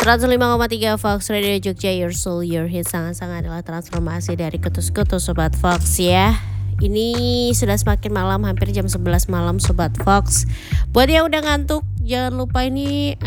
105,3 Fox Radio Jogja, your soul, your hit. Sangat-sangat adalah transformasi dari ketus-ketus Sobat Fox ya. Ini sudah semakin malam, hampir jam 11 malam Sobat Fox. Buat yang udah ngantuk, jangan lupa ini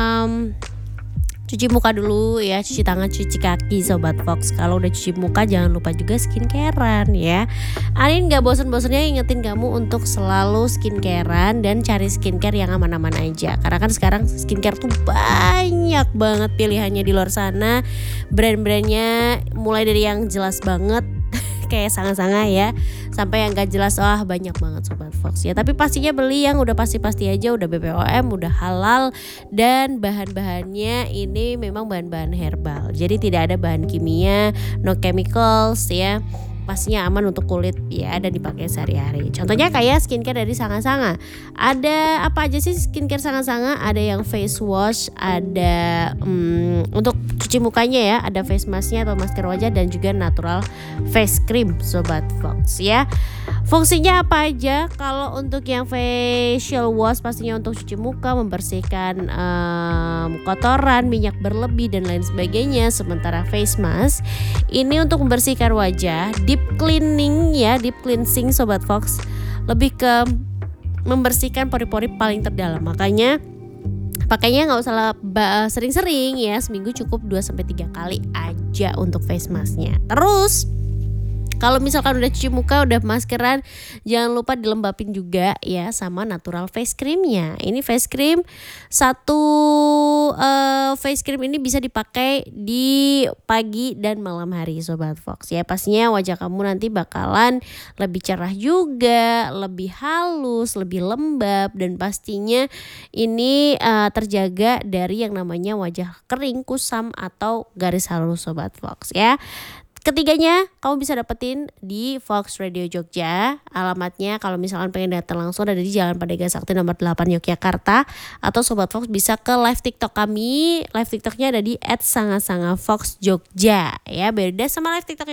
cuci muka dulu ya, cuci tangan, cuci kaki Sobat Fox. Kalau udah cuci muka jangan lupa juga skincarean ya. Anin gak bosan-bosannya ingetin kamu untuk selalu skincarean dan cari skincare yang aman-aman aja. Karena kan sekarang skincare tuh banyak banget pilihannya di luar sana. Brand-brandnya mulai dari yang jelas banget kayak Sanga-Sanga ya, sampai yang gak jelas, wah banyak banget Sobat Fox ya. Tapi pastinya beli yang udah pasti-pasti aja, udah BPOM, udah halal, dan bahan-bahannya ini memang bahan-bahan herbal. Jadi tidak ada bahan kimia, no chemicals ya. Pastinya aman untuk kulit ya dan dipakai sehari-hari. Contohnya kayak skincare dari Sanga-Sanga. Ada apa aja sih skincare Sanga-Sanga? Ada yang face wash, ada untuk cuci mukanya ya, ada face masknya atau masker wajah, dan juga natural face cream Sobat Fox ya. Fungsinya apa aja? Kalau untuk yang facial wash pastinya untuk cuci muka, membersihkan kotoran, minyak berlebih dan lain sebagainya. Sementara face mask ini untuk membersihkan wajah, deep cleaning ya, deep cleansing Sobat Fox, lebih ke membersihkan pori-pori paling terdalam. Makanya pakainya nggak usah sering-sering ya, seminggu cukup 2-3 kali aja untuk face masknya. Terus kalau misalkan udah cuci muka, udah maskeran, jangan lupa dilembapin juga ya sama natural face creamnya. Ini face cream, satu face cream ini bisa dipakai di pagi dan malam hari Sobat Fox ya. Pastinya wajah kamu nanti bakalan lebih cerah juga, lebih halus, lebih lembab, dan pastinya ini terjaga dari yang namanya wajah kering, kusam, atau garis halus Sobat Fox ya. Ketiganya kamu bisa dapetin di Fox Radio Jogja. Alamatnya kalau misalkan pengen datang langsung ada di Jalan Pandega Sakti nomor 8 Yogyakarta. Atau Sobat Fox bisa ke live TikTok kami. Live TikToknya ada di @sangasangafoxjogja ya. Beda sama live TikTok